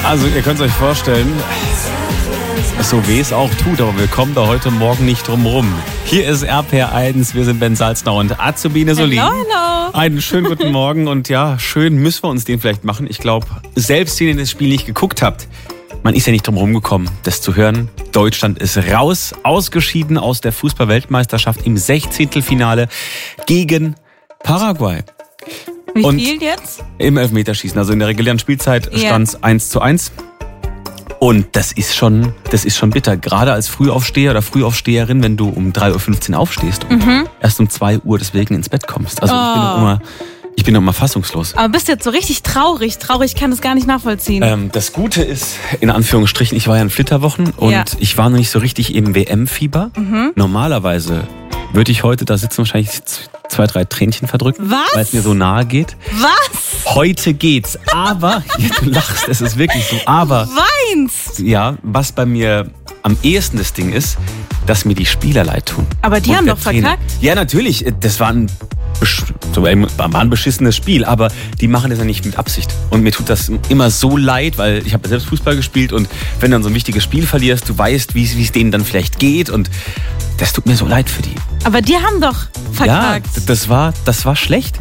Also ihr könnt es euch vorstellen, so weh es auch tut, aber wir kommen da heute Morgen nicht drum rum. Hier ist RPR1, wir sind Ben Salzner und Azubine Solin. Hallo. Einen schönen guten Morgen und ja, schön müssen wir uns den vielleicht machen. Ich glaube, selbst wenn ihr das Spiel nicht geguckt habt, man ist ja nicht drum rumgekommen, das zu hören. Deutschland ist raus, ausgeschieden aus der Fußball-Weltmeisterschaft im 16. Finale gegen Paraguay. Wie Und viel jetzt? im Elfmeterschießen, also in der regulären Spielzeit stand es 1:1. Und das ist schon bitter. Gerade als Frühaufsteher oder Frühaufsteherin, wenn du um 3:15 Uhr aufstehst und erst um 2 Uhr deswegen ins Bett kommst. Also ich bin noch immer fassungslos. Aber bist du jetzt so richtig traurig? Traurig kann das gar nicht nachvollziehen. Das Gute ist, in Anführungsstrichen, ich war ja in Flitterwochen und ich war noch nicht so richtig im WM-Fieber. Normalerweise würde ich heute da sitzen, wahrscheinlich 2, 3 Tränchen verdrücken, Was? weil es mir so nahe geht. Was? Heute geht's, aber, ja, du lachst, es ist wirklich so, aber, Weinst? ja, was bei mir am ehesten das Ding ist, dass mir die Spieler leid tun. Aber die Und haben der doch Trainer. verkackt. Ja, natürlich, das war ein beschissenes Spiel, aber die machen das ja nicht mit Absicht. Und mir tut das immer so leid, weil ich habe ja selbst Fußball gespielt und wenn du dann so ein wichtiges Spiel verlierst, du weißt, wie es denen dann vielleicht geht und das tut mir so leid für die. Aber die haben doch verkackt. Ja, das war schlecht.